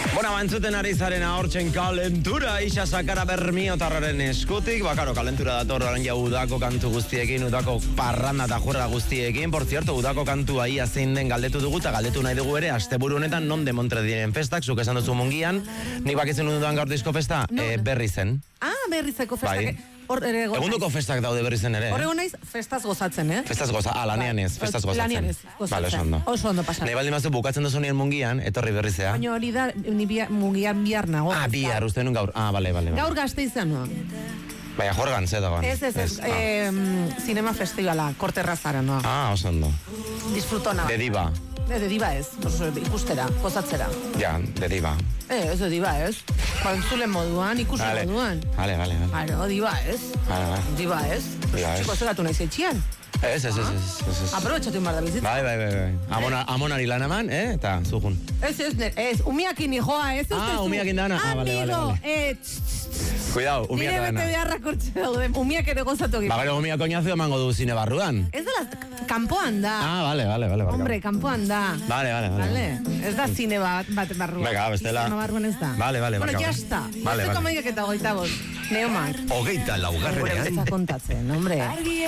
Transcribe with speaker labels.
Speaker 1: Bona, bantzuten ari zaren ahortzen kalentura, isa sakara bermiotarraren eskutik, bakaro, kalentura dator orain ja udako kantu guztiekin, udako parranda eta jurra guztiekin, por cierto, udako kantua ia zein den galdetu dugu, eta galdetu nahi dugu ere, asteburu honetan non demontre diren festak, zuk esan duzu Mungian, nik bakitzen dudan gaur disko festa, berri zen.
Speaker 2: Berrizeko festak.
Speaker 1: Egunduko festak daude berri zen ere.
Speaker 2: Horrego naiz, festaz gozatzen,
Speaker 1: Festaz lanean ez, festaz gozatzen.
Speaker 2: Lanean ez, gozatzen. Oso ondo pasan.
Speaker 1: Nahi baldin mazu bukatzen duzu nien Mungian, etorri berrizea.
Speaker 2: Baina hori da, Mungian bihar nago.
Speaker 1: Bihar, uste nun gaur. Bale.
Speaker 2: Gaur Gasteizen noa.
Speaker 1: Baina jorgan, dagoen.
Speaker 2: Ez, Cinema Festivala, Korterrazara noa.
Speaker 1: Oso ondo.
Speaker 2: Disfrutona.
Speaker 1: De diva.
Speaker 2: De diva ez, ikustera, gozatzera.
Speaker 1: Ja, de diva.
Speaker 2: Ez de diva ez. Entzule moduan, ikusi moduan.
Speaker 1: Vale.
Speaker 2: Claro, diva ez. Diva ez. Txiko zegatu nahi zeitxian.
Speaker 1: Ez.
Speaker 2: Aprobetxatu inbar da bizitza.
Speaker 1: Bai. Amonari lan eman, eta zuhun.
Speaker 2: Ez, umiakin nijoa, ez.
Speaker 1: Umiakin dana. Vale.
Speaker 2: Amigo,
Speaker 1: Cuidado, umiak dana.
Speaker 2: Nire bete beharrak urtxe daude, umiak ere gozatu egin.
Speaker 1: Bagero umiak oinazio emango du zine barruan.
Speaker 2: Ez dela, kanpoan da.
Speaker 1: Vale.
Speaker 2: Hombre, kanpoan da.
Speaker 1: Vale.
Speaker 2: Ez da zine bat barruan.
Speaker 1: Venga, bestela.
Speaker 2: Zine barruan ez da.
Speaker 1: Vale.
Speaker 2: Bueno, jazta. Zeko maikak eta 20 bost. Neomar.
Speaker 1: 24.
Speaker 2: Gure kontatzen, hombre.